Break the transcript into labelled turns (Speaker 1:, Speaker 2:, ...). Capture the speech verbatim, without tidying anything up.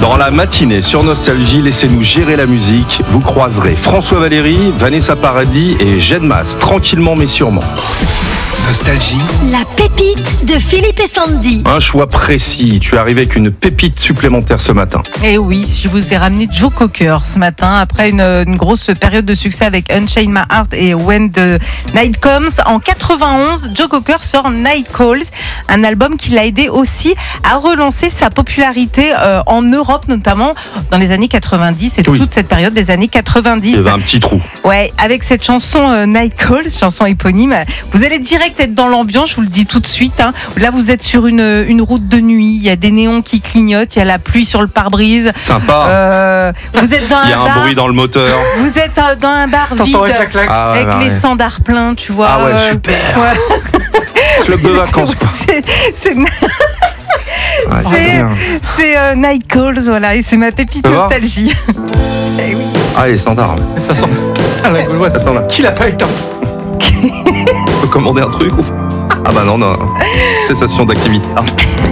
Speaker 1: Dans la matinée sur Nostalgie, laissez-nous gérer la musique. Vous croiserez François Valéry, Vanessa Paradis et Jeanne Masse, tranquillement mais sûrement.
Speaker 2: Nostalgie.
Speaker 3: La pépite de Philippe et Sandy.
Speaker 1: Un choix précis. Tu es arrivé avec une pépite supplémentaire ce matin.
Speaker 4: Et oui, je vous ai ramené Joe Cocker ce matin, après une, une grosse période de succès avec Unchain My Heart et When the Night Comes. En quatre-vingt-onze, Joe Cocker sort Night Calls, un album qui l'a aidé aussi à relancer sa popularité euh, en Europe, notamment dans les années quatre-vingt-dix et
Speaker 1: Oui.
Speaker 4: toute cette période des années quatre-vingt-dix.
Speaker 1: Il y avait un petit trou.
Speaker 4: Ouais, avec cette chanson euh, Night Calls, chanson éponyme, vous allez direct être dans l'ambiance, je vous le dis tout de suite. Hein. Là, vous êtes sur une, une route de nuit, il y a des néons qui clignotent, il y a la pluie sur le pare-brise.
Speaker 1: Sympa.
Speaker 4: Euh, vous êtes dans
Speaker 1: Il y
Speaker 4: un
Speaker 1: a un
Speaker 4: bar.
Speaker 1: bruit dans le moteur.
Speaker 4: Vous êtes euh, dans un bar vide
Speaker 1: Ah ouais,
Speaker 4: avec
Speaker 1: ouais,
Speaker 4: les
Speaker 1: ouais.
Speaker 4: standards pleins, tu vois.
Speaker 1: Ah ouais,
Speaker 4: euh,
Speaker 1: super.
Speaker 4: ouais.
Speaker 1: Club de vacances, quoi.
Speaker 4: C'est, c'est,
Speaker 1: Ouais,
Speaker 4: c'est,
Speaker 1: bien.
Speaker 4: c'est, euh, Night Calls, voilà, et c'est ma pépite
Speaker 1: Ça va
Speaker 4: nostalgie. Eh oui.
Speaker 1: Ah, les standards.
Speaker 5: Ça sent. Ah, la Gauloise,
Speaker 1: Ça sent là.
Speaker 5: Qui l'a pas éteint?
Speaker 1: On peut commander un truc ou... Ah bah non, non. Cessation d'activité. Ah.